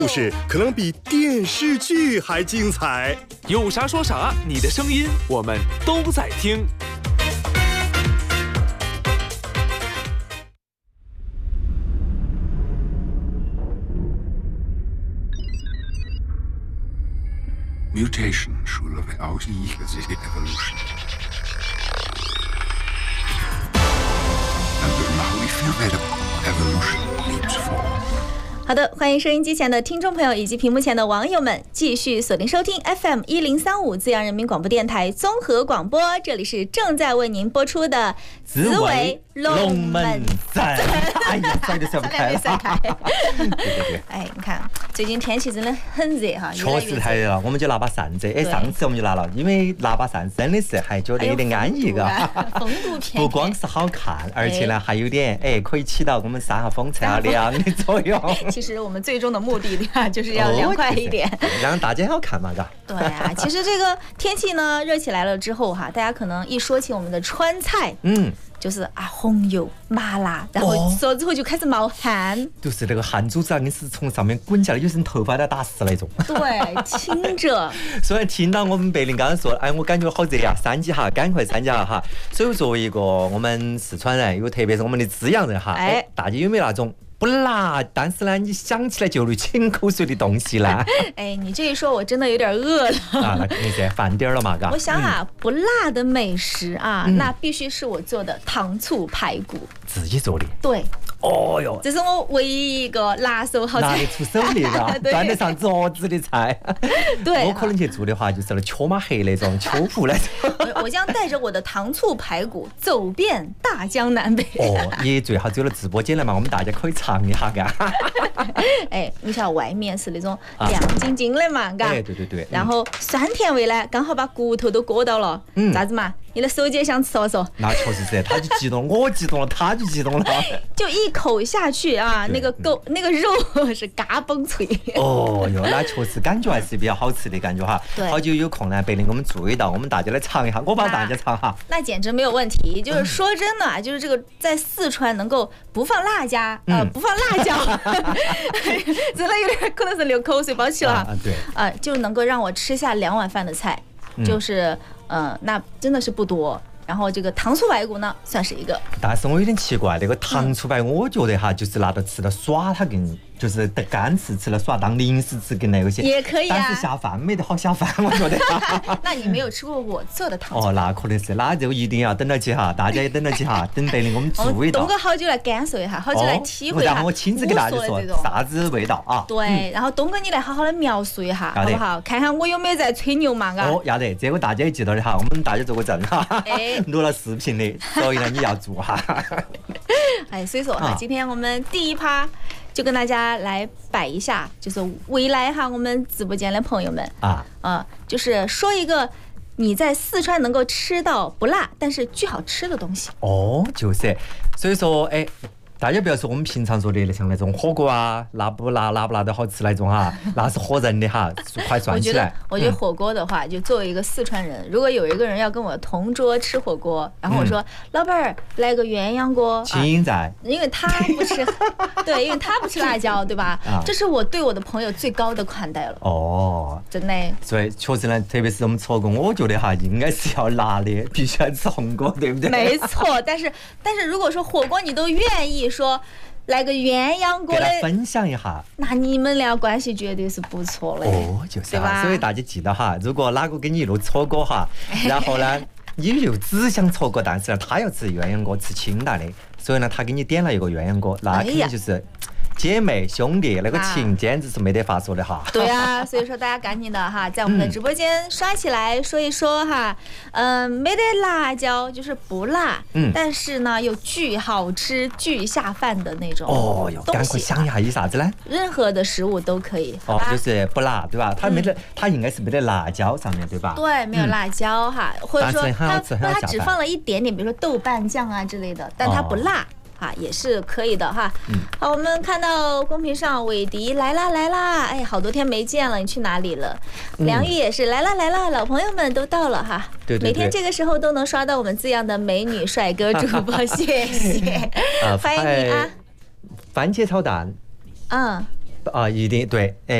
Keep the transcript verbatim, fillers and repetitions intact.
故事可能比电视剧还精彩。 有啥说啥，你的声音我们都在听。 Mutation skulle være også i evolution. And now we feel that evolution leaps forward. 好的，欢迎收音机前的听众朋友以及屏幕前的网友们继续锁定收听 F M 一零三五资阳人民广播电台综合广播，这里是正在为您播出的紫薇龙门阵。哎呀，甩都甩不开了。对对对。 哎，你看最近天气真的很热哈， 确实太热了，我们就拿把扇子。哎，上次我们就拿了，因为拿把扇子真的是还觉得有点安逸嘎， 风度翩翩。 不光是好看，而且呢还有点哎可以起到我们扇下风吹下凉的作用。 其实我们最终的目的啊，就是要凉快一点， 哦、让大家好看嘛，嘎。 对啊，其实这个天气呢热起来了之后哈，大家可能一说起我们的川菜，嗯，就是啊红油麻辣，然后说之后就开始冒汗，哦、 就是那个汗珠子啊，硬是从上面滚下来，有时头发都打湿那种。 对，听着。 所以听到我们白灵刚刚说，哎，我感觉好热呀，三级哈，赶快三级哈哈。所以作为一个我们四川人，又特别是我们的资阳人哈，哎，大家有没有那种？不辣，但是呢，你想起来就流沁口水的东西啦。 哎，你这一说，我真的有点饿了。 啊，那肯定是饭点了嘛，嘎。 我想啊，嗯、不辣的美食啊，嗯、那必须是我做的糖醋排骨。 自己做的。 对。 哦哟， 这是我唯一一个拿手好菜， 拿得出手的嘎，端得上桌子的菜。 对。 我可能去做的话，就是那秋马黑那种秋胡那种。 我将带着我的糖醋排骨走遍大江南北。 哦，也最好走到直播间来嘛，我们大家可以尝一下嘎。 哎，你像外面是那种亮晶晶的嘛，嘎。 哎，对对对。 然后酸甜味呢，刚好把骨头都割到了。嗯。咋子嘛？你的手姐想吃不说？ 那确实是，他就激动，我激动了，他就激动了。 就一口下去啊，那个狗那个肉是嘎嘣脆。 哦哟，那确实感觉还是比较好吃的感觉哈。 对。 好久有空呢，白灵我们注意到，我们大家来尝一下，我帮大家尝哈。 那简直没有问题。就是说真的，嗯、就是这个在四川能够不放辣椒，呃，嗯、不放辣椒，真的有点可能是流口水包起了。 啊，对。 呃，就能够让我吃下两碗饭的菜，嗯、就是。嗯，那真的是不多。然后这个糖醋排骨呢，算是一个。 但是我有点奇怪，那个糖醋排骨，我觉得哈，就是拿到吃的耍，它更就是得干吃吃了耍，当零食吃更那个些。 也可以啊。 但是下饭没得好下饭，我觉得。 那你没有吃过我做的糖醋？ 哦，那可能是，那就一定要等到起哈，大家也等到起哈，等白灵我们注意到。 东哥好久来感受一下，好久来体会一下。 然后我亲自给大家说啥子味道啊？ 对，然后东哥你来好好的描述一下，好不好？看看我有没有在吹牛嘛？ 哦，要得，这个大家也记到的哈，我们大家做个证哈。哎。录了视频的，所以呢你要做哈。 哎，所以说哈，今天我们第一趴就跟大家来摆一下，就是未来哈我们直播间的朋友们啊啊，就是说一个你在四川能够吃到不辣但是巨好吃的东西。 哦，就是，所以说哎。大家不要说我们平常说的像那种火锅啊，辣不辣、辣不辣的好吃那种哈，那是唬人的哈，快算起来。 我觉得火锅的话，就作为一个四川人，如果有一个人要跟我同桌吃火锅，然后我说、嗯、老板儿来个鸳鸯锅， 请在、啊， 因为他不吃，对，因为他不吃辣椒，对吧？啊、这是我对我的朋友最高的款待了。 哦， 真的。 所以确实呢，特别是我们吃火锅，我觉得哈应该是要辣的，必须要吃红锅，对不对？ 没错，但是但是如果说火锅你都愿意。说来个鸳鸯锅的， 分享一下， 那你们俩关系绝对是不错的哦，就是啊，所以大家记得哈，如果哪个跟你一路吃火锅哈，然后呢，你又只想吃火锅，但是呢，他要吃鸳鸯锅，吃清淡的，所以呢，他给你点了一个鸳鸯锅，那肯定就是。哎姐妹兄弟那个情简直是没得法说的哈。 对啊，所以说大家赶紧的哈，在我们的直播间刷起来说一说哈，嗯、呃，没得辣椒就是不辣，嗯，但是呢又巨好吃、巨下饭的那种哦哟，赶快想一下，有啥子呢？ 任何的食物都可以。 哦，就是不辣，对吧？它没得，它应该是没得辣椒上面对吧？ 对，没有辣椒哈，或者说它它只放了一点点，比如说豆瓣酱啊之类的，但它不辣。啊，也是可以的哈。嗯、好，我们看到公屏上伟迪来啦来啦，哎，好多天没见了，你去哪里了？嗯、梁玉也是来啦来啦，老朋友们都到了哈。 对对对， 每天这个时候都能刷到我们这样的美女帅哥主播，谢谢，呃、欢迎你啊！ 番茄炒蛋， 嗯。 啊，一定对，哎。